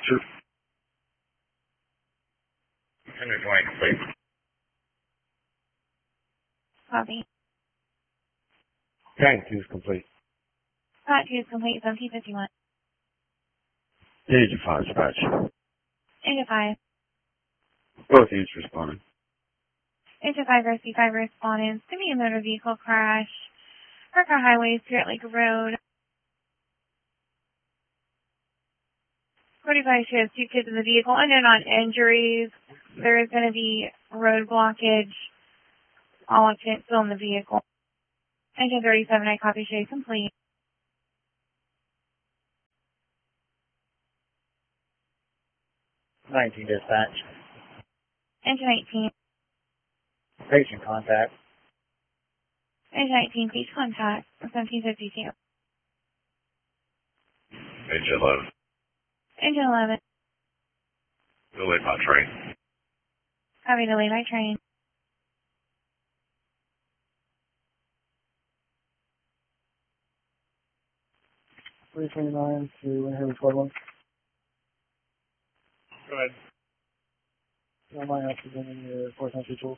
Dispatcher. 120 complete. Copy. Tank 2 is complete. Scott 2 is complete, 1751. Agent 5 dispatch. Agent 5. Both units responding. Agent 5 Rescue 5 respondents. Give me a motor vehicle crash. Parker Highway, Spirit Lake Road. 45 shows 2 kids in the vehicle. Unknown on injuries. There is going to be road blockage. All occupants still in the vehicle. Engine 37, I copy, show complete. Dispatch. Engine 18. Patient contact. Engine 19, please contact 1752. Agent 11. Engine 11. Delayed by train. Copy, delayed by train. $329 to Winter Squad 1. Go ahead. I might have to bring in your force entry tools.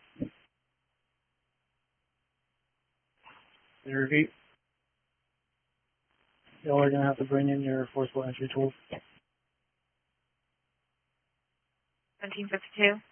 Can you repeat? Y'all are going to have to bring in your forcible entry tools. 1752.